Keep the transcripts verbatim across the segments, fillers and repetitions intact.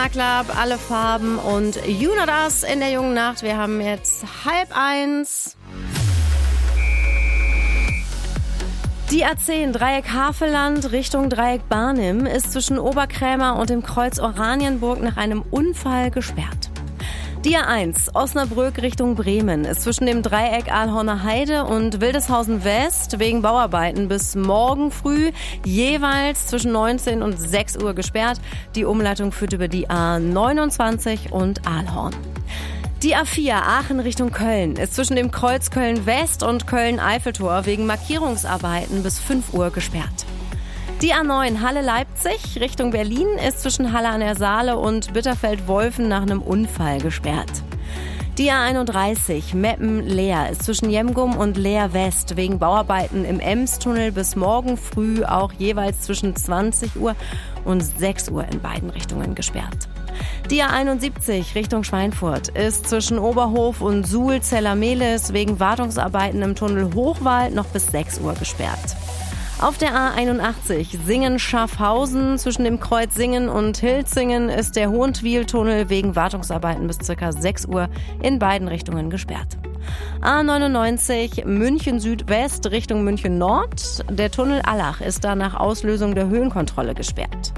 Club, alle Farben und You Know Das in der jungen Nacht. Wir haben jetzt halb eins. Die A zehn Dreieck Havelland Richtung Dreieck Barnim ist zwischen Oberkrämer und dem Kreuz Oranienburg nach einem Unfall gesperrt. Die A eins Osnabrück Richtung Bremen ist zwischen dem Dreieck Ahlhorner Heide und Wildeshausen West wegen Bauarbeiten bis morgen früh jeweils zwischen neunzehn und sechs Uhr gesperrt. Die Umleitung führt über die A neunundzwanzig und Ahlhorn. Die A vier Aachen Richtung Köln ist zwischen dem Kreuz Köln-West und Köln-Eiffeltor wegen Markierungsarbeiten bis fünf Uhr gesperrt. Die A neun Halle-Leipzig Richtung Berlin ist zwischen Halle an der Saale und Bitterfeld-Wolfen nach einem Unfall gesperrt. Die A einunddreißig Meppen-Leer ist zwischen Jemgum und Leer West wegen Bauarbeiten im Emstunnel bis morgen früh auch jeweils zwischen zwanzig Uhr und sechs Uhr in beiden Richtungen gesperrt. Die A einundsiebzig Richtung Schweinfurt ist zwischen Oberhof und Suhl-Zellermehlis wegen Wartungsarbeiten im Tunnel Hochwald noch bis sechs Uhr gesperrt. Auf der A einundachtzig Singen-Schaffhausen zwischen dem Kreuz Singen und Hilzingen ist der Hohentwiel-Tunnel wegen Wartungsarbeiten bis ca. sechs Uhr in beiden Richtungen gesperrt. A neunundneunzig München Südwest Richtung München Nord. Der Tunnel Allach ist da nach Auslösung der Höhenkontrolle gesperrt.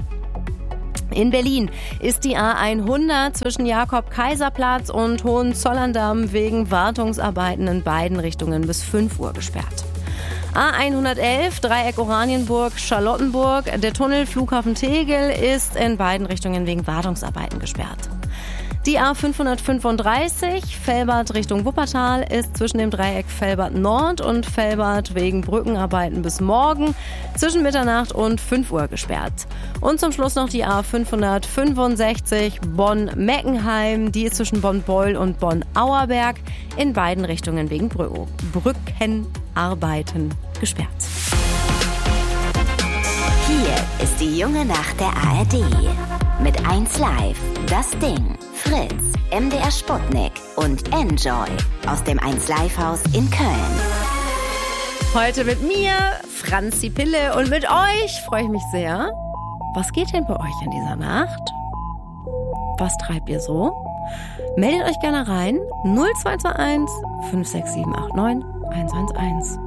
In Berlin ist die A hundert zwischen Jakob-Kaiser-Platz und Hohenzollern-Damm wegen Wartungsarbeiten in beiden Richtungen bis fünf Uhr gesperrt. A hundertelf Dreieck Oranienburg Charlottenburg. Der Tunnel Flughafen Tegel ist in beiden Richtungen wegen Wartungsarbeiten gesperrt. Die A fünfhundertfünfunddreißig Velbert Richtung Wuppertal ist zwischen dem Dreieck Velbert Nord und Velbert wegen Brückenarbeiten bis morgen zwischen Mitternacht und fünf Uhr gesperrt. Und zum Schluss noch die A fünfhundertfünfundsechzig Bonn-Meckenheim. Die ist zwischen Bonn-Beul und Bonn-Auerberg in beiden Richtungen wegen Brü- Brückenarbeiten gesperrt. Hier ist die junge Nacht der A R D. Mit eins Live, das Ding, Fritz, M D R Sputnik und Enjoy aus dem eins Live Haus in Köln. Heute mit mir, Franzi Pille, und mit euch freue ich mich sehr. Was geht denn bei euch in dieser Nacht? Was treibt ihr so? Meldet euch gerne rein. null zwei zwei eins fünf sechs sieben acht neun eins eins eins.